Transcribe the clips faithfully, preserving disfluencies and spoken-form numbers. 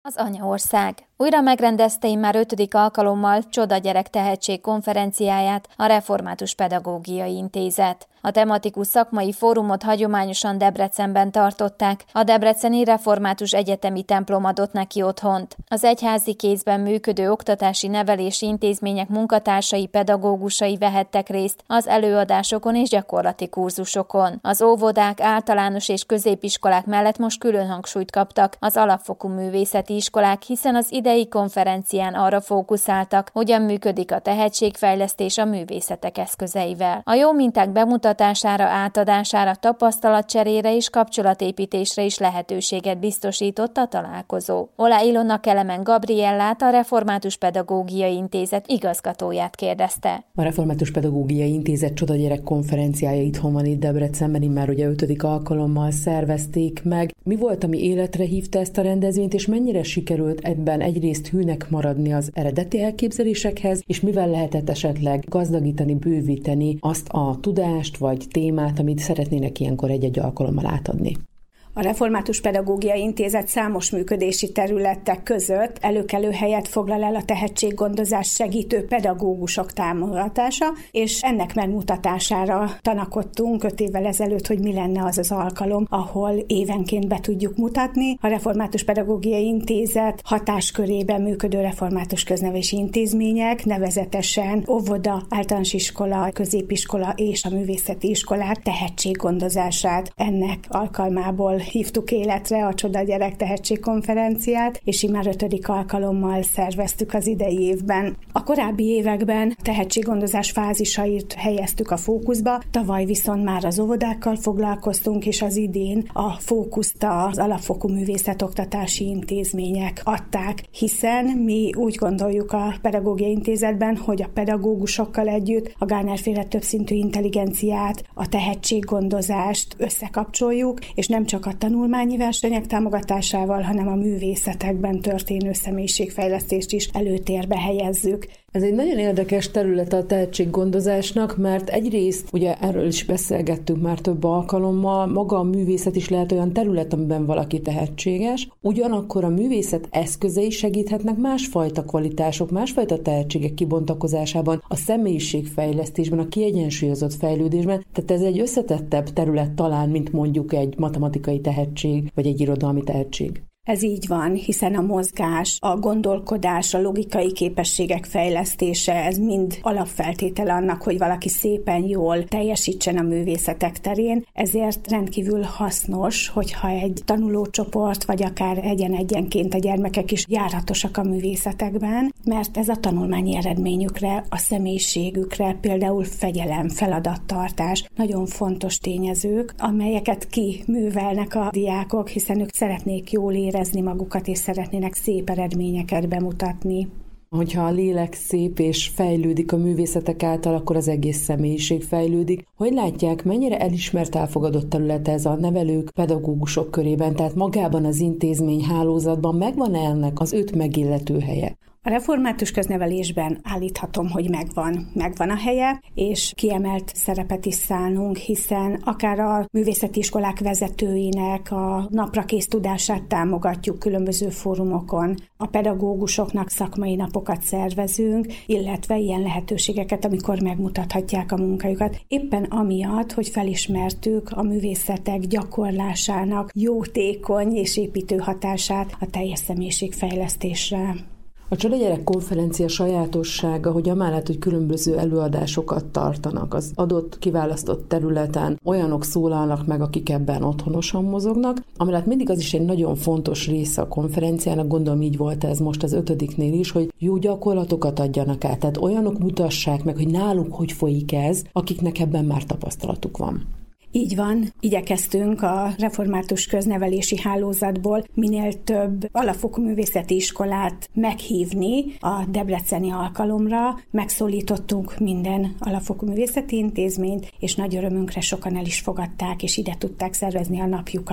Az anyaország újra megrendezte immár ötödik alkalommal Csoda Gyerek Tehetség konferenciáját a Református Pedagógiai Intézet. A tematikus szakmai fórumot hagyományosan Debrecenben tartották, a Debreceni Református Egyetemi Templom adott neki otthont. Az egyházi kézben működő oktatási nevelési intézmények munkatársai, pedagógusai vehettek részt az előadásokon és gyakorlati kurzusokon. Az óvodák, általános és középiskolák mellett most külön hangsúlyt kaptak az alapfokú művészeti iskolák, hiszen az idei konferencián arra fókuszáltak, hogyan működik a tehetségfejlesztés a művészetek eszközeivel. A jó minták bemutatására, átadására, tapasztalatcserére és kapcsolatépítésre is lehetőséget biztosított a találkozó. Olá Ilona Kelemen Gabriellát, a Református Pedagógiai Intézet igazgatóját kérdezte. A Református Pedagógiai Intézet Csoda Gyerek konferenciája itthon van itt Debrecenben, immár ugye ötödik alkalommal szervezték meg. Mi volt, ami életre hívta ezt a rendezvényt, és mennyire sikerült ebben egyrészt hűnek maradni az eredeti elképzelésekhez, és mivel lehetett esetleg gazdagítani, bővíteni azt a tudást vagy témát, amit szeretnének ilyenkor egy-egy alkalommal átadni? A Református Pedagógiai Intézet számos működési területek között előkelő helyet foglal el a tehetséggondozás segítő pedagógusok támogatása, és ennek megmutatására tanakodtunk öt évvel ezelőtt, hogy mi lenne az az alkalom, ahol évenként be tudjuk mutatni. A Református Pedagógiai Intézet hatáskörében működő református köznevelési intézmények, nevezetesen óvoda, általános iskola, középiskola és a művészeti iskolák tehetséggondozását ennek alkalmából hívtuk életre a Csoda Gyerek Tehetség konferenciát, és immár ötödik alkalommal szerveztük az idei évben. A korábbi években tehetséggondozás fázisait helyeztük a fókuszba, tavaly viszont már az óvodákkal foglalkoztunk, és az idén a fókuszt az alapfokú művészetoktatási intézmények adták, hiszen mi úgy gondoljuk a Pedagógiai Intézetben, hogy a pedagógusokkal együtt a Gardner-féle többszintű intelligenciát, a tehetséggondozást összekapcsoljuk, és nem csak a tanulmányi versenyek támogatásával, hanem a művészetekben történő személyiségfejlesztést is előtérbe helyezzük. Ez egy nagyon érdekes terület a tehetséggondozásnak, mert egyrészt, ugye erről is beszélgettünk már több alkalommal, maga a művészet is lehet olyan terület, amiben valaki tehetséges, ugyanakkor a művészet eszközei segíthetnek másfajta kvalitások, másfajta tehetségek kibontakozásában, a személyiségfejlesztésben, a kiegyensúlyozott fejlődésben, tehát ez egy összetettebb terület talán, mint mondjuk egy matematikai tehetség, vagy egy irodalmi tehetség. Ez így van, hiszen a mozgás, a gondolkodás, a logikai képességek fejlesztése, ez mind alapfeltétel annak, hogy valaki szépen jól teljesítsen a művészetek terén, ezért rendkívül hasznos, hogyha egy tanulócsoport, vagy akár egyen-egyenként a gyermekek is járatosak a művészetekben, mert ez a tanulmányi eredményükre, a személyiségükre, például fegyelem, feladattartás, nagyon fontos tényezők, amelyeket kiművelnek a diákok, hiszen ők szeretnék jól érezni magukat, és szeretnének szép eredményeket bemutatni. Hogyha a lélek szép és fejlődik a művészetek által, akkor az egész személyiség fejlődik. Hogy látják, mennyire elismert, elfogadott terület ez a nevelők, pedagógusok körében, tehát magában az intézmény hálózatban megvan-e ennek az őt megillető helye? A református köznevelésben állíthatom, hogy megvan, megvan a helye, és kiemelt szerepet is szánunk, hiszen akár a művészeti iskolák vezetőinek a naprakész tudását támogatjuk különböző fórumokon, a pedagógusoknak szakmai napokat szervezünk, illetve ilyen lehetőségeket, amikor megmutathatják a munkájukat. Éppen amiatt, hogy felismertük a művészetek gyakorlásának jótékony és építő hatását a teljes személyiségfejlesztésre. A Csoda Gyerek konferencia sajátossága, hogy amellett, hogy különböző előadásokat tartanak az adott kiválasztott területen, olyanok szólalnak meg, akik ebben otthonosan mozognak, amellett mindig az is egy nagyon fontos része a konferenciának, gondolom így volt ez most az ötödiknél is, hogy jó gyakorlatokat adjanak át, tehát olyanok mutassák meg, hogy nálunk hogy folyik ez, akiknek ebben már tapasztalatuk van. Így van, igyekeztünk a református köznevelési hálózatból minél több alapfokú művészeti iskolát meghívni a debreceni alkalomra. Megszólítottunk minden alapfokú művészeti intézményt, és nagy örömünkre sokan el is fogadták, és ide tudták szervezni a napjukat.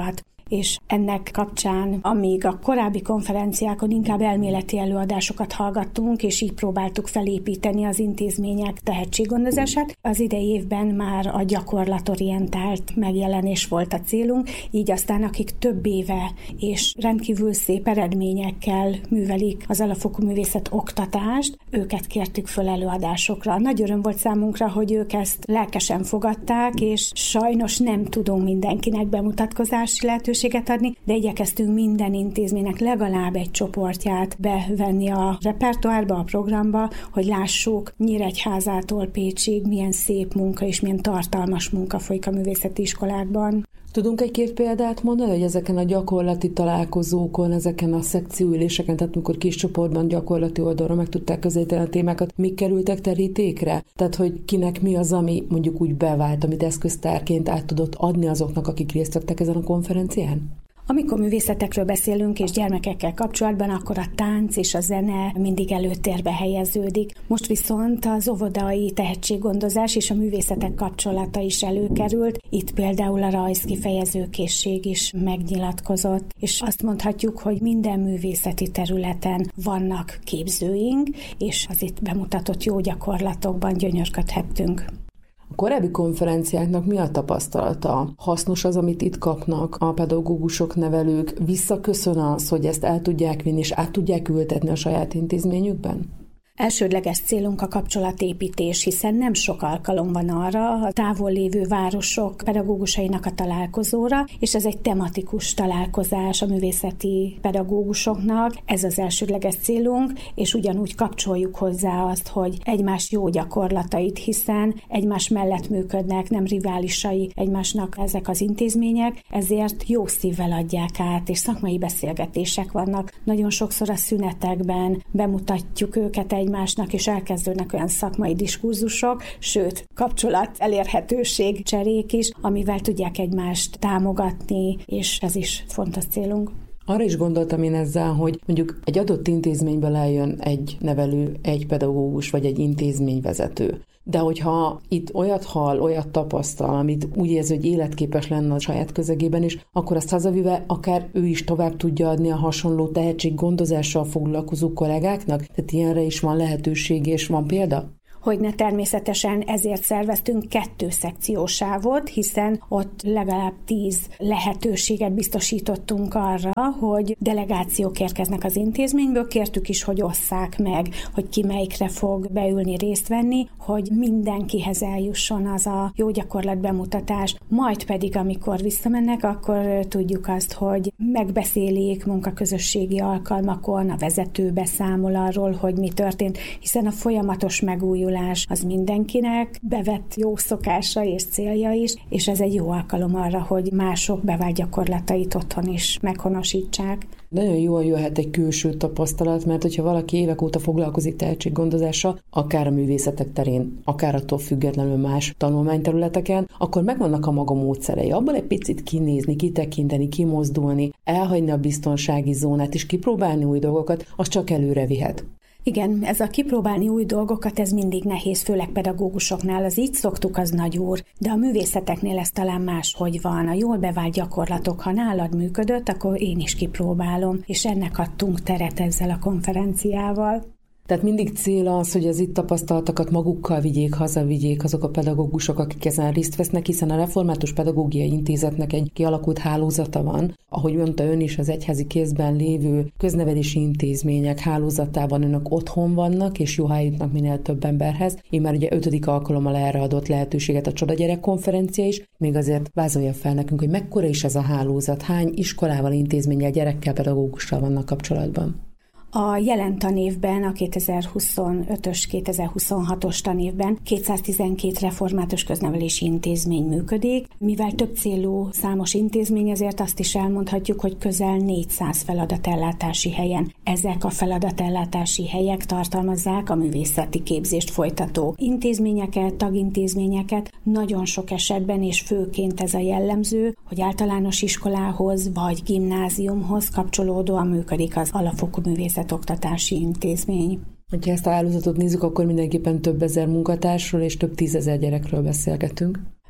és ennek kapcsán, amíg a korábbi konferenciákon inkább elméleti előadásokat hallgattunk, és így próbáltuk felépíteni az intézmények tehetséggondozását, az idei évben már a gyakorlatorientált megjelenés volt a célunk, így aztán akik több éve és rendkívül szép eredményekkel művelik az alapfokú művészet oktatást, őket kértük föl előadásokra. Nagy öröm volt számunkra, hogy ők ezt lelkesen fogadták, és sajnos nem tudunk mindenkinek bemutatkozási lehetőséget adni, de igyekeztünk minden intézménynek legalább egy csoportját bevenni a repertoárba, a programba, hogy lássuk Nyíregyházától Pécsig milyen szép munka és milyen tartalmas munka folyik a művészeti iskolákban. Tudunk egy-két példát mondani, hogy ezeken a gyakorlati találkozókon, ezeken a szekcióüléseken, tehát amikor kis csoportban gyakorlati oldalra meg tudták közelíteni a témákat, mik kerültek terítékre? Tehát, hogy kinek mi az, ami mondjuk úgy bevált, amit eszköztárként át tudott adni azoknak, akik részt vettek ezen a konferencián? Amikor művészetekről beszélünk és gyermekekkel kapcsolatban, akkor a tánc és a zene mindig előtérbe helyeződik. Most viszont az óvodai tehetséggondozás és a művészetek kapcsolata is előkerült. Itt például a rajzkifejezőkészség is megnyilatkozott, és azt mondhatjuk, hogy minden művészeti területen vannak képzőink, és az itt bemutatott jó gyakorlatokban gyönyörködhettünk. A korábbi konferenciáknak mi a tapasztalata? Hasznos az, amit itt kapnak a pedagógusok, nevelők? Visszaköszön az, hogy ezt el tudják vinni, és át tudják ültetni a saját intézményükben? Elsődleges célunk a kapcsolatépítés, hiszen nem sok alkalom van arra a távol lévő városok pedagógusainak a találkozóra, és ez egy tematikus találkozás a művészeti pedagógusoknak, ez az elsődleges célunk, és ugyanúgy kapcsoljuk hozzá azt, hogy egymás jó gyakorlatait, hiszen egymás mellett működnek, nem riválisai egymásnak ezek az intézmények, ezért jó szívvel adják át, és szakmai beszélgetések vannak. Nagyon sokszor a szünetekben bemutatjuk őket egy egymásnak, és elkezdődnek olyan szakmai diskurzusok, sőt, kapcsolat, elérhetőség, cserék is, amivel tudják egymást támogatni, és ez is fontos célunk. Arra is gondoltam én ezzel, hogy mondjuk egy adott intézményből eljön egy nevelő, egy pedagógus, vagy egy intézményvezető. De hogyha itt olyat hall, olyat tapasztal, amit úgy érzi, hogy életképes lenne a saját közegében is, akkor azt hazavive akár ő is tovább tudja adni a hasonló tehetséggondozással foglalkozó kollégáknak? Tehát ilyenre is van lehetőség és van példa? Hogyne, természetesen ezért szerveztünk kettő szekciósávot, hiszen ott legalább tíz lehetőséget biztosítottunk arra, hogy delegációk érkeznek az intézményből, kértük is, hogy osszák meg, hogy ki melyikre fog beülni, részt venni, hogy mindenkihez eljusson az a jó gyakorlat bemutatás, majd pedig, amikor visszamennek, akkor tudjuk azt, hogy megbeszélik munkaközösségi alkalmakon, a vezető beszámol arról, hogy mi történt, hiszen a folyamatos megújulás az mindenkinek bevett jó szokása és célja is, és ez egy jó alkalom arra, hogy mások bevált gyakorlatait otthon is meghonosítsák. Nagyon jól jöhet egy külső tapasztalat, mert hogyha valaki évek óta foglalkozik tehetséggondozással, akár a művészetek terén, akár attól függetlenül más tanulmányterületeken, akkor megvannak a maga módszerei. Abból egy picit kinézni, kitekinteni, kimozdulni, elhagyni a biztonsági zónát és kipróbálni új dolgokat, az csak előre vihet. Igen, ez a kipróbálni új dolgokat, ez mindig nehéz, főleg pedagógusoknál, az így szoktuk, az nagy úr, de a művészeteknél ez talán máshogy van. A jól bevált gyakorlatok, ha nálad működött, akkor én is kipróbálom, és ennek adtunk teret ezzel a konferenciával. Tehát mindig cél az, hogy az itt tapasztaltakat magukkal vigyék, hazavigyék azok a pedagógusok, akik ezen részt vesznek, hiszen a Református Pedagógiai Intézetnek egy kialakult hálózata van. Ahogy mondta ön is, az egyházi kézben lévő köznevelési intézmények hálózatában önök otthon vannak, és jó jutnak minél több emberhez. Én már ugye ötödik alkalommal erre adott lehetőséget a Csoda Gyerek konferencia is, még azért vázolja fel nekünk, hogy mekkora is ez a hálózat, hány iskolával, intézménnyel, gyerekkel, pedagógussal vannak kapcsolatban. A jelen tanévben, a kétezer-huszonötös kétezer-huszonhatos tanévben kétszáztizenkét református köznevelési intézmény működik. Mivel több célú számos intézmény, ezért azt is elmondhatjuk, hogy közel négyszáz feladatellátási helyen. Ezek a feladatellátási helyek tartalmazzák a művészeti képzést folytató intézményeket, tagintézményeket. Nagyon sok esetben, és főként ez a jellemző, hogy általános iskolához vagy gimnáziumhoz kapcsolódóan működik az alapfokú művészet oktatási intézmény. Ha ezt a hálózatot nézzük, akkor mindenképpen több ezer munkatársról és több tízezer gyerekről beszélgetünk.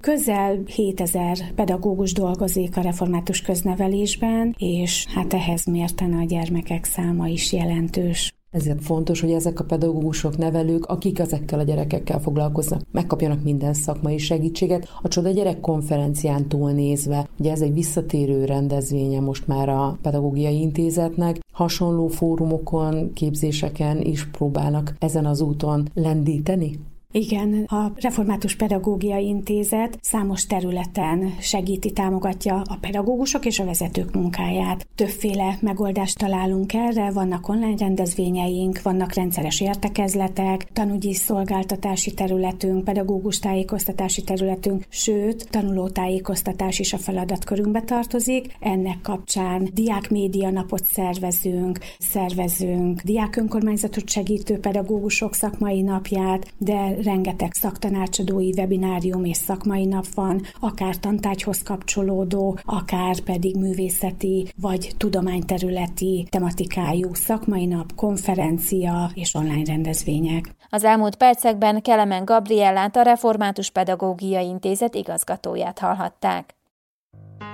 Közel hétezer pedagógus dolgozik a református köznevelésben, és hát ehhez mérten a gyermekek száma is jelentős. Ezért fontos, hogy ezek a pedagógusok, nevelők, akik ezekkel a gyerekekkel foglalkoznak, megkapjanak minden szakmai segítséget. A Csoda Gyerek konferencián túlnézve, ugye ez egy visszatérő rendezvénye most már a Pedagógiai Intézetnek, hasonló fórumokon, képzéseken is próbálnak ezen az úton lendíteni? Igen, a Református Pedagógiai Intézet számos területen segíti, támogatja a pedagógusok és a vezetők munkáját. Többféle megoldást találunk erre, vannak online rendezvényeink, vannak rendszeres értekezletek, tanúgyi szolgáltatási területünk, pedagógus tájékoztatási területünk, sőt, tanulótájékoztatás is a feladatkörünkbe tartozik. Ennek kapcsán diákmédia napot szervezünk, szervezünk diákönkormányzatot segítő pedagógusok szakmai napját, de rengeteg szaktanácsadói webinárium és szakmai nap van, akár tantárgyhoz kapcsolódó, akár pedig művészeti vagy tudományterületi tematikájú szakmai nap, konferencia és online rendezvények. Az elmúlt percekben Kelemen Gabriellát, a Református Pedagógiai Intézet igazgatóját hallhatták.